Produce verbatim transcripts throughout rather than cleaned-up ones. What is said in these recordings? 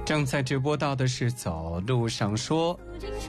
正在直播到的是走路上说。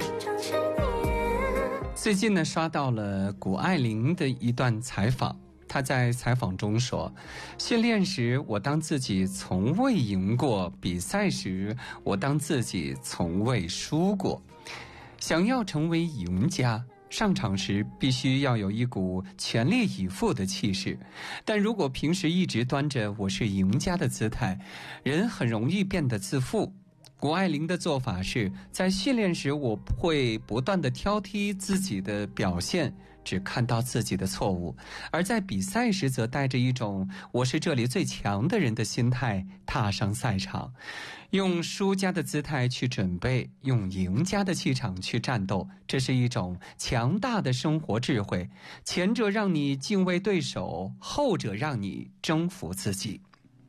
最近呢，刷到了谷爱凌的一段采访，她在采访中说，训练时我当自己从未赢过，比赛时我当自己从未输过。想要成为赢家，上场时必须要有一股全力以赴的气势，但如果平时一直端着我是赢家的姿态，人很容易变得自负。谷爱凌的做法是，在训练时我会不断地挑剔自己的表现，只看到自己的错误，而在比赛时则带着一种我是这里最强的人的心态踏上赛场，用输家的姿态去准备，用赢家的气场去战斗，这是一种强大的生活智慧，前者让你敬畏对手，后者让你征服自己。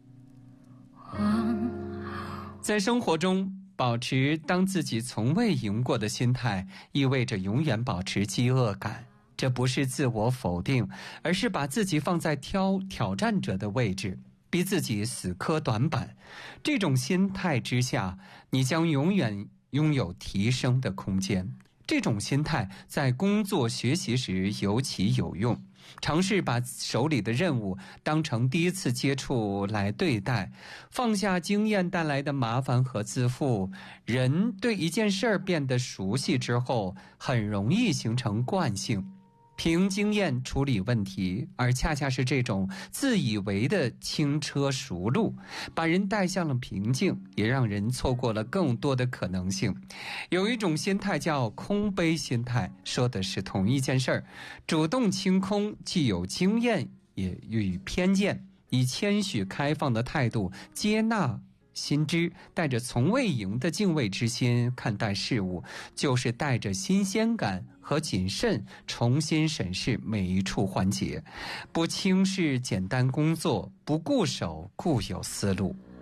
在生活中，保持当自己从未赢过的心态，意味着永远保持饥饿感。这不是自我否定，而是把自己放在挑挑战者的位置，逼自己死磕短板。这种心态之下，你将永远拥有提升的空间。这种心态在工作学习时尤其有用。尝试把手里的任务当成第一次接触来对待，放下经验带来的麻烦和自负。人对一件事儿变得熟悉之后，很容易形成惯性，凭经验处理问题，而恰恰是这种自以为的轻车熟路，把人带向了瓶颈，也让人错过了更多的可能性。有一种心态叫空杯心态，说的是同一件事儿，主动清空，既有经验也与偏见，以谦虚开放的态度接纳心知，带着从未赢的敬畏之心看待事物，就是带着新鲜感和谨慎重新审视每一处环节，不轻视简单工作，不固守固有思路。